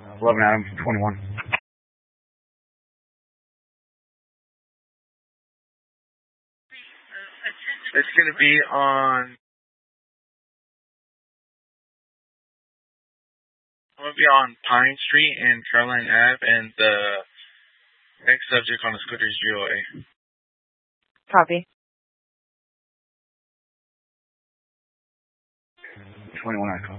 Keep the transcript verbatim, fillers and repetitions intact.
eleven Adam, twenty-one. It's going to be on, I'm going to be on Pine Street and Caroline Ave, and the next subject on the scooter is zero A. Copy. twenty-one I call.